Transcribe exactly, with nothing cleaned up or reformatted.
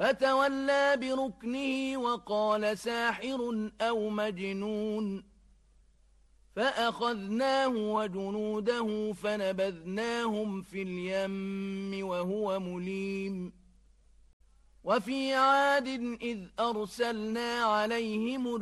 فتولى بركنه وقال ساحر أو مجنون فأخذناه وجنوده فنبذناهم في اليم وهو مليم وفي عاد إذ أرسلنا عليهم